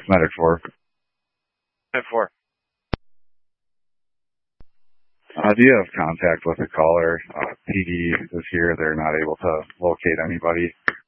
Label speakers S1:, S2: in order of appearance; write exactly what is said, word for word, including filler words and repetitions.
S1: Medic four.
S2: Medic four.
S1: Uh, do you have contact with the caller? Uh, P D is here. They're not able to locate anybody.